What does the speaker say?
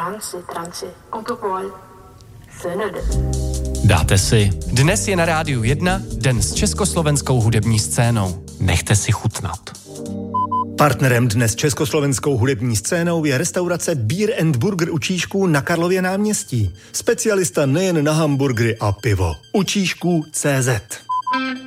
tranci, ontopol, sönöde. Dáte si. Dnes je na Rádiu 1 den s československou hudební scénou. Nechte si chutnat. Partnerem dnes československou hudební scénou je restaurace Beer and Burger u Číšků na Karlově náměstí. Specialista nejen na hamburgery a pivo. U Číšků CZ.